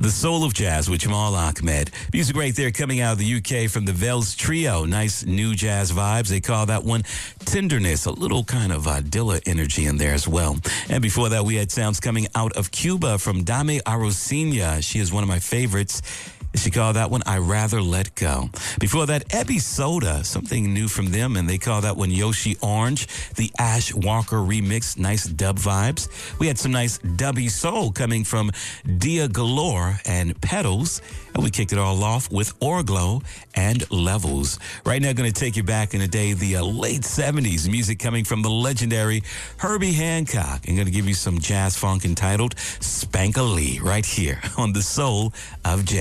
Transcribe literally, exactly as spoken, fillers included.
The Soul of Jazz with Jamal Ahmed. Music right there coming out of the U K from the Vels Trio. Nice new jazz vibes. They call that one Tenderness. A little kind of uh, Dilla energy in there as well. And before that, we had sounds coming out of Cuba from Dame Arosina. She is one of my favorites. She called that one I Rather Let Go. Before that, Ebby Soda, something new from them, and they call that one Yoshi Orange, the Ash Walker remix, nice dub vibes. We had some nice dubby soul coming from Dia Galore and Petals, and we kicked it all off with Orglow and Levels. Right now, going to take you back in the day, the uh, late seventies, music coming from the legendary Herbie Hancock. I'm going to give you some jazz funk entitled Spank-a-Lee right here on The Soul of Jazz.